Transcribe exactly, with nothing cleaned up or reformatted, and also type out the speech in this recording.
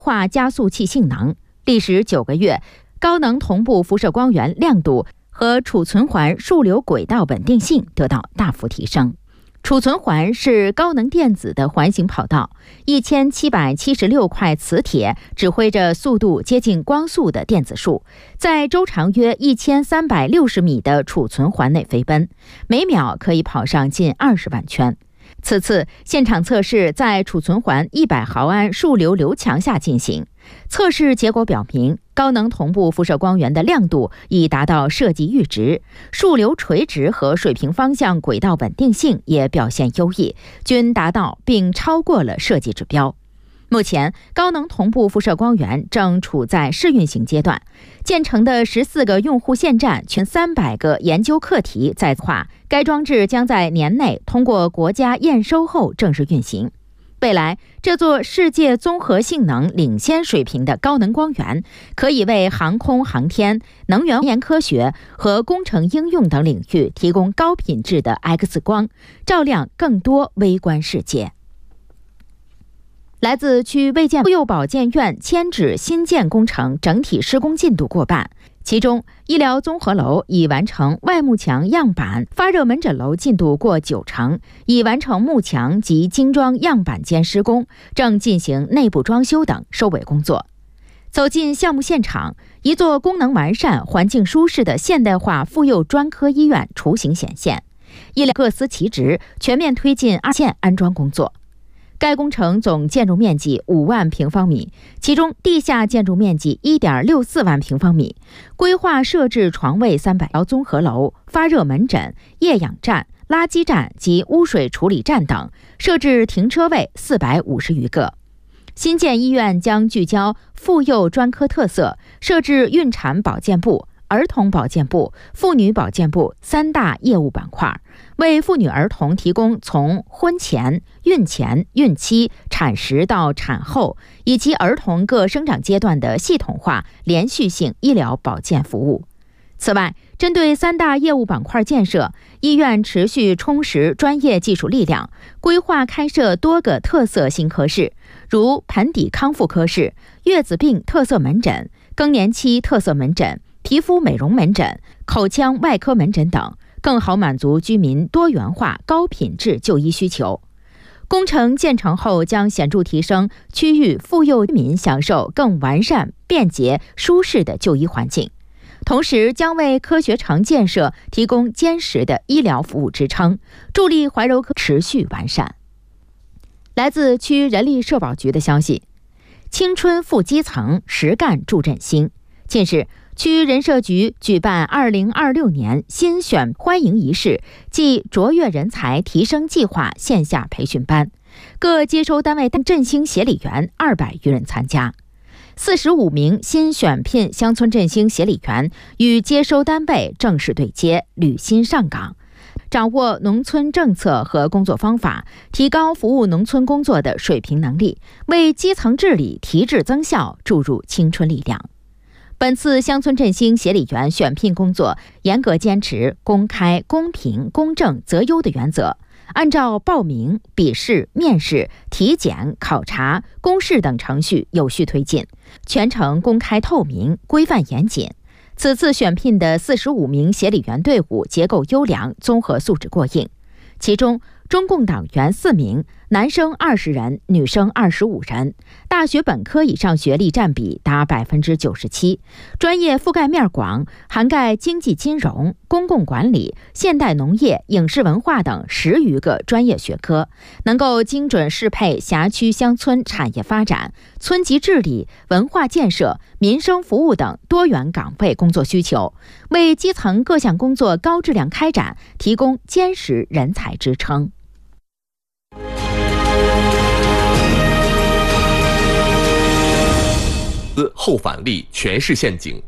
化加速器性能，历时九个月，高能同步辐射光源亮度和储存环数流轨道稳定性得到大幅提升。储存环是高能电子的环形跑道，一千七百七十六块磁铁指挥着速度接近光速的电子束，在周长约一千三百六十米的储存环内飞奔，每秒可以跑上近二十万圈。此次现场测试在储存环一百毫安数流流强下进行，测试结果表明，高能同步辐射光源的亮度已达到设计阈值，数流垂直和水平方向轨道稳定性也表现优异，均达到并超过了设计指标。目前，高能同步辐射光源正处在试运行阶段，建成的十四个用户线站全三百个研究课题在化，该装置将在年内通过国家验收后正式运行。未来，这座世界综合性能领先水平的高能光源，可以为航空航天、能源研科学和工程应用等领域提供高品质的 X 光，照亮更多微观世界。来自区卫健妇幼保健院迁址新建工程整体施工进度过半，其中医疗综合楼已完成外幕墙样板，发热门诊楼进度过九成，已完成幕墙及精装样板间施工，正进行内部装修等收尾工作。走进项目现场，一座功能完善、环境舒适的现代化妇幼专科医院雏形显现，医疗各司其职，全面推进二线安装工作。该工程总建筑面积五万平方米，其中地下建筑面积 一点六四万平方米，规划设置床位三百综合楼、发热门诊、液氧站、垃圾站及污水处理站等，设置停车位四百五十余个。新建医院将聚焦妇幼专科特色，设置孕产保健部、儿童保健部、妇女保健部三大业务板块，为妇女儿童提供从婚前、孕前、孕期、产时到产后以及儿童各生长阶段的系统化、连续性医疗保健服务。此外，针对三大业务板块建设，医院持续充实专业技术力量，规划开设多个特色新科室，如盆底康复科室、月子病特色门诊、更年期特色门诊、皮肤美容门诊、口腔外科门诊等，更好满足居民多元化、高品质就医需求。工程建成后，将显著提升区域妇幼居民享受更完善、便捷、舒适的就医环境，同时将为科学城建设提供坚实的医疗服务支撑，助力怀柔科持续完善。来自区人力社保局的消息，青春赴基层，实干助振兴。近日，区人社局举办二零二六年新选欢迎仪式暨卓越人才提升计划线下培训班，各接收单位振兴协理员二百余人参加。四十五名新选聘乡村振兴协理员与接收单位正式对接，履新上岗，掌握农村政策和工作方法，提高服务农村工作的水平能力，为基层治理提质增效注入青春力量。本次乡村振兴协理员选聘工作严格坚持公开、公平、公正、择优的原则，按照报名、笔试、面试、体检、考察、公示等程序有序推进，全程公开透明、规范严谨。此次选聘的四十五名协理员队伍结构优良，综合素质过硬，其中中共党员四名，男生二十人，女生二十五人，大学本科以上学历占比达百分之九十七，专业覆盖面广，涵盖经济金融、公共管理、现代农业、影视文化等十余个专业学科，能够精准适配辖区乡村产业发展、村级治理、文化建设、民生服务等多元岗位工作需求，为基层各项工作高质量开展提供坚实人才支撑。 后返利全是陷阱。